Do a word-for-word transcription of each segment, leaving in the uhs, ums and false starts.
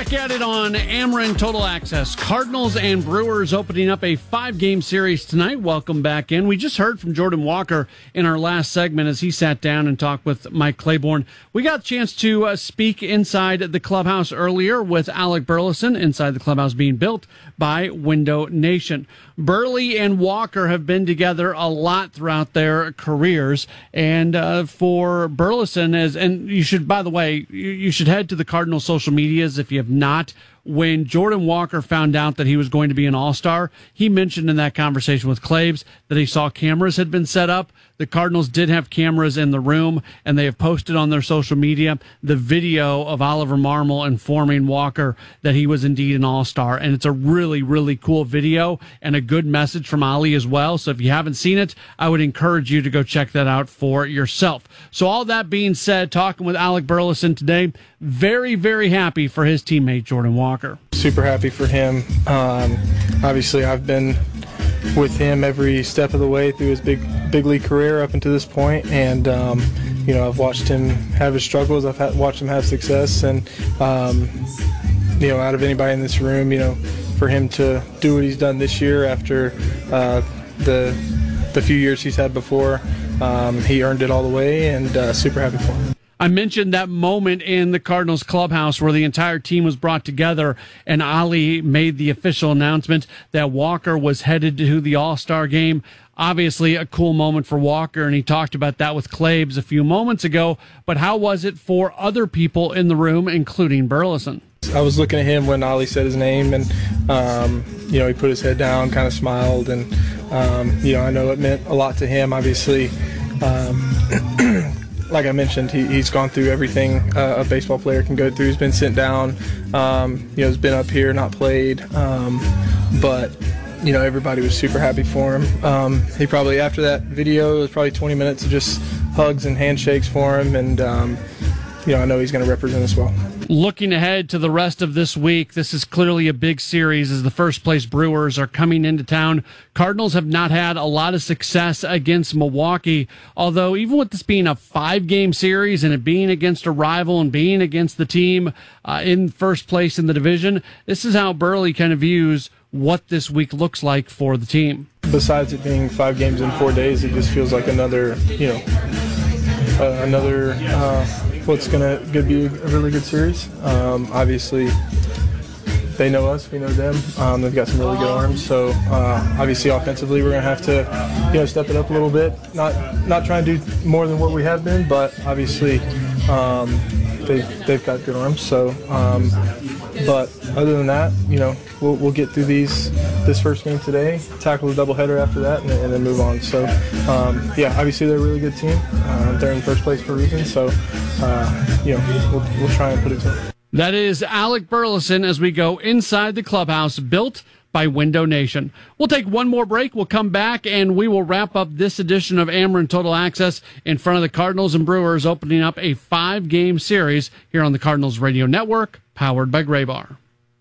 Back at it on Ameren Total Access. Cardinals and Brewers opening up a five-game series tonight. Welcome back in. We just heard from Jordan Walker in our last segment as he sat down and talked with Mike Claiborne. We got a chance to uh, speak inside the clubhouse earlier with Alec Burleson, inside the clubhouse being built by Window Nation. Burley and Walker have been together a lot throughout their careers, and uh, for Burleson, as and you should, by the way, you, you should head to the Cardinals social medias if you have not. When Jordan Walker found out that he was going to be an All-Star, he mentioned in that conversation with Claves that he saw cameras had been set up. The Cardinals did have cameras in the room, and they have posted on their social media the video of Oliver Marmol informing Walker that he was indeed an All-Star. And it's a really, really cool video and a good message from Ollie as well. So if you haven't seen it, I would encourage you to go check that out for yourself. So all that being said, talking with Alec Burleson today, very, very happy for his teammate, Jordan Walker. Super happy for him. Um, obviously, I've been with him every step of the way through his big big league career up until this point, and um, you know, I've watched him have his struggles. I've had, watched him have success, and um, you know, out of anybody in this room, you know, for him to do what he's done this year after uh, the the few years he's had before, um, he earned it all the way, and uh, super happy for him. I mentioned that moment in the Cardinals clubhouse where the entire team was brought together and Ali made the official announcement that Walker was headed to the All-Star game. Obviously a cool moment for Walker, and he talked about that with Claves a few moments ago. But how was it for other people in the room, including Burleson? I was looking at him when Ali said his name, and um, you know, he put his head down, kind of smiled, and um, you know, I know it meant a lot to him, obviously. Um, Like I mentioned, he, he's gone through everything uh, a baseball player can go through. He's been sent down, um, you know, has been up here, not played. Um, but, you know, everybody was super happy for him. Um, he probably, after that video, it was probably twenty minutes of just hugs and handshakes for him. And, um, you know, I know he's going to represent us well. Looking ahead to the rest of this week, this is clearly a big series as the first place Brewers are coming into town. Cardinals have not had a lot of success against Milwaukee, although even with this being a five-game series and it being against a rival and being against the team uh, in first place in the division, this is how Burley kind of views what this week looks like for the team. Besides it being five games in four days, it just feels like another, you know, uh, another... Uh, what's going to be a really good series. Um, obviously, they know us, we know them. Um, they've got some really good arms, so uh, obviously offensively we're going to have to, you know, step it up a little bit. Not not try and do more than what we have been, but obviously um, they've they've got good arms. So, um, but other than that, you know, we'll we'll get through these this first game today, tackle the doubleheader after that, and, and then move on. So, um, yeah, obviously they're a really good team. Uh, they're in first place for a reason. So, uh, you know, we'll we'll try and put it to them. That is Alec Burleson as we go inside the clubhouse built by Window Nation. We'll take one more break. We'll come back and we will wrap up this edition of Ameren Total Access in front of the Cardinals and Brewers, opening up a five-game series here on the Cardinals Radio Network, powered by Graybar.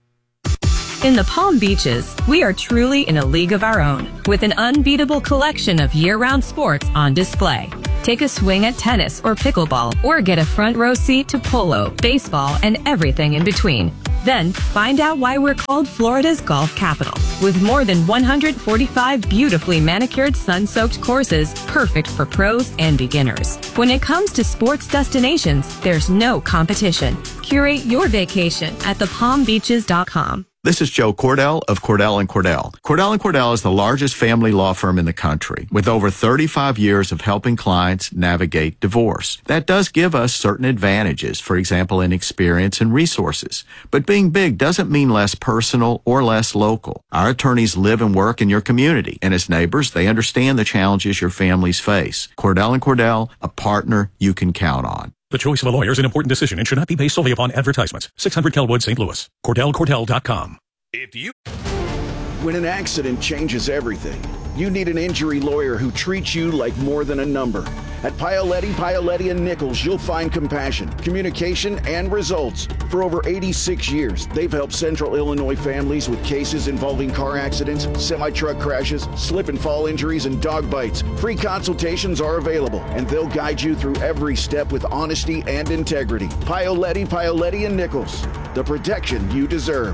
In the Palm Beaches, we are truly in a league of our own, with an unbeatable collection of year-round sports on display. Take a swing at tennis or pickleball, or get a front row seat to polo, baseball, and everything in between. Then, find out why we're called Florida's golf capital, with more than one hundred forty-five beautifully manicured, sun-soaked courses perfect for pros and beginners. When it comes to sports destinations, there's no competition. Curate your vacation at the palm beaches dot com. This is Joe Cordell of Cordell and Cordell. Cordell and Cordell is the largest family law firm in the country, with over thirty-five years of helping clients navigate divorce. That does give us certain advantages, for example, in experience and resources. But being big doesn't mean less personal or less local. Our attorneys live and work in your community, and as neighbors, they understand the challenges your families face. Cordell and Cordell, a partner you can count on. The choice of a lawyer is an important decision and should not be based solely upon advertisements. six hundred Kelwood, Saint Louis. Cordell Cordell dot com. If you... When an accident changes everything, You need an injury lawyer who treats you like more than a number. At Paoletti, Paoletti and Nichols, you'll find compassion, communication, and results. For over eighty-six years, they've helped Central Illinois families with cases involving car accidents, semi-truck crashes, slip and fall injuries, and dog bites. Free consultations are available, and they'll guide you through every step with honesty and integrity. Paoletti, Paoletti and Nichols, the protection you deserve.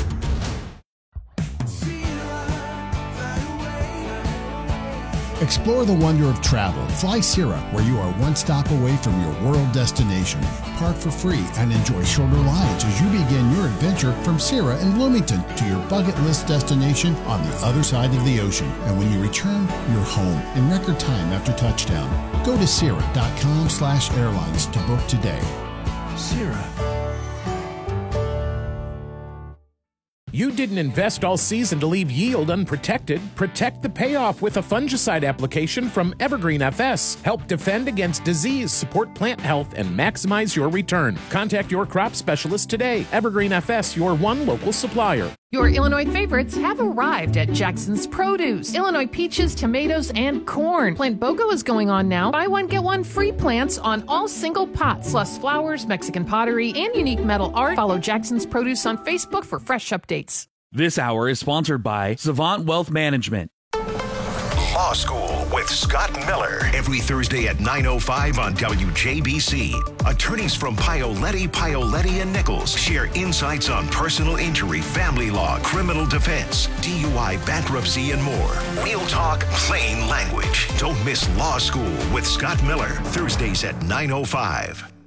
Explore the wonder of travel. Fly Sierra, where you are one stop away from your world destination. Park for free and enjoy shorter rides as you begin your adventure from Sierra in Bloomington to your bucket list destination on the other side of the ocean. And when you return, you're home in record time after touchdown. Go to Sierra.com slash airlines to book today. Sierra. You didn't invest all season to leave yield unprotected. Protect the payoff with a fungicide application from Evergreen F S. Help defend against disease, support plant health, and maximize your return. Contact your crop specialist today. Evergreen F S, your one local supplier. Your Illinois favorites have arrived at Jackson's Produce. Illinois peaches, tomatoes, and corn. Plant BOGO is going on now. Buy one, get one free plants on all single pots, plus flowers, Mexican pottery, and unique metal art. Follow Jackson's Produce on Facebook for fresh updates. This hour is sponsored by Savant Wealth Management. Law School with Scott Miller. Every Thursday at nine oh five on W J B C. Attorneys from Paoletti, Paoletti and Nichols share insights on personal injury, family law, criminal defense, D U I, bankruptcy, and more. We'll talk plain language. Don't miss Law School with Scott Miller. Thursdays at nine oh five.